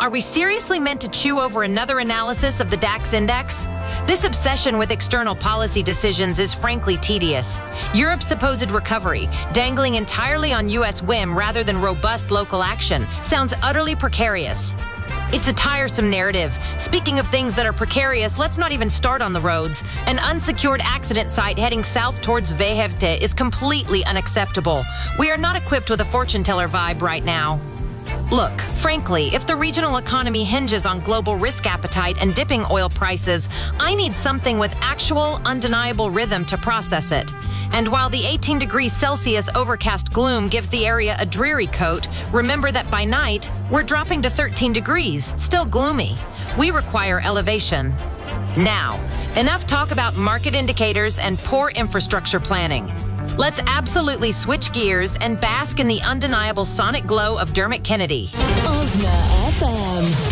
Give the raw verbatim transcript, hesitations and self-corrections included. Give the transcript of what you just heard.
Are we seriously meant to chew over another analysis of the DAX index? This obsession with external policy decisions is frankly tedious. Europe's supposed recovery, dangling entirely on U S whim rather than robust local action, sounds utterly precarious. It's a tiresome narrative. Speaking of things that are precarious, let's not even start on the roads. An unsecured accident site heading south towards Vejevte is completely unacceptable. We are not equipped with a fortune teller vibe right now. Look, frankly, if the regional economy hinges on global risk appetite and dipping oil prices, I need something with actual, undeniable rhythm to process it. And while the eighteen degrees Celsius overcast gloom gives the area a dreary coat, remember that by night, we're dropping to thirteen degrees, still gloomy. We require elevation. Now, enough talk about market indicators and poor infrastructure planning. Let's absolutely switch gears and bask in the undeniable sonic glow of Dermot Kennedy. Osna F M.